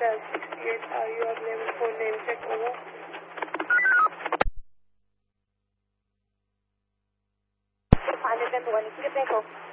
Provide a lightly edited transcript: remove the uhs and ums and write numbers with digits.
68, are you available for name check over? على الباب 1 كده